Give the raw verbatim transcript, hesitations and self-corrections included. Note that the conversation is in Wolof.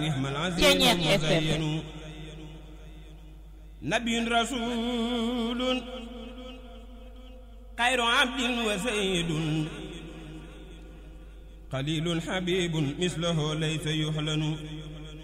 Ceeñeex F M nabiyun rasulun xayru abdin wa sayyidun qalilun habibun mislahu laysa yuhlanu